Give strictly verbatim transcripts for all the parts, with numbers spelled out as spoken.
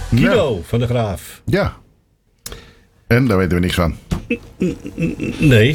Guido Ja. van der Graaf. Ja. En daar weten we niks van. Nee.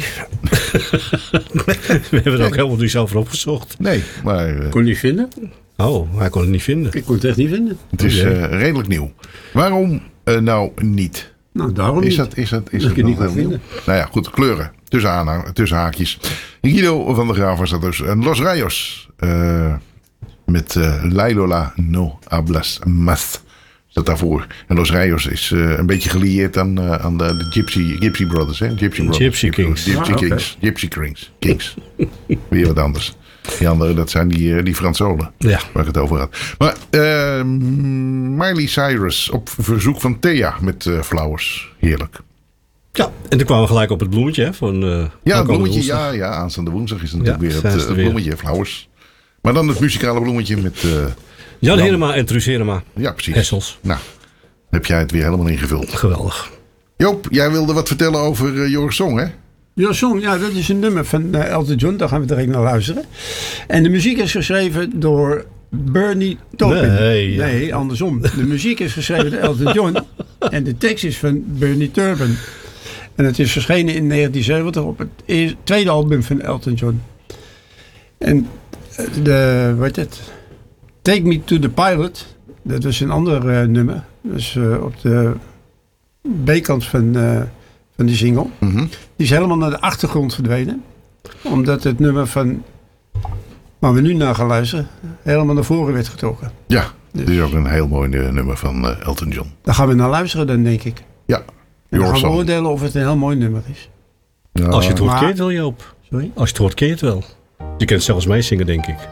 We hebben er ook helemaal niet over opgezocht. Nee, maar uh, Kon je niet vinden? Oh, hij kon het niet vinden. Ik kon het echt niet vinden. het is Oh, uh, redelijk nieuw. Waarom uh, nou niet? Nou, daarom Is niet. dat, is dat, is Dat dat ik het nog niet kan heel nieuw? vinden. Nou ja, goed, kleuren. Tussen, aanhang, tussen haakjes. Guido van der Graaf was dat dus. En Los Rayos. Uh, met uh, Lailola no hablas más. Dat daarvoor. En Los Rayos is uh, een beetje gelieerd aan, uh, aan de, de Gypsy, Gypsy Brothers. Hè? Gypsy Brothers. Gypsy Kings. Gypsy Ah, okay. Kings. Gypsy Kings. Kings. Weer wat anders. Die andere, dat zijn die, uh, die Fransolen. Ja. Waar ik het over had. Maar uh, Miley Cyrus op verzoek van Thea met uh, Flowers. Heerlijk. Ja, en toen kwamen we gelijk op het bloemetje hè, van uh, Ja, het aankomende bloemetje. woensdag. Ja, ja, aanstaande woensdag is natuurlijk Ja, weer zijn het ze uh, er weer. bloemetje Flowers. Maar dan het muzikale bloemetje met... Uh, Jan Jan. Helema en Truus Helema. ja, precies. Hessels. Nou, heb jij het weer helemaal ingevuld. Geweldig. Joop, jij wilde wat vertellen over uh, Your Song, hè? Your Song, ja, dat is een nummer van uh, Elton John. Daar gaan we direct naar luisteren. En de muziek is geschreven door Bernie Taupin. Nee, ja. nee, andersom. De muziek is geschreven door Elton John. En de tekst is van Bernie Taupin. En het is verschenen in negentien zeventig op het eerste, tweede album van Elton John. En de, wat heet het? Take Me to the Pilot. Dat was een ander uh, nummer. Dus uh, op de B-kant van, uh, van die single. Mm-hmm. Die is helemaal naar de achtergrond verdwenen. Omdat het nummer van waar we nu naar gaan luisteren helemaal naar voren werd getrokken. Ja, dit is ook een heel mooi uh, nummer van uh, Elton John. Daar gaan we naar luisteren dan, denk ik. Ja, En dan Your gaan we Song. oordelen of het een heel mooi nummer is. Ja, Als je het hoort, maar- ken je het wel, Joop. Sorry? Als je het hoort, ken je het wel. Je kunt zelfs meezingen, denk ik.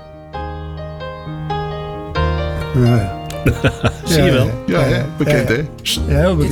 Ja, ja. Zie je wel. Ja, hè? Bekend, hè? Sst. Ja, heel bekend.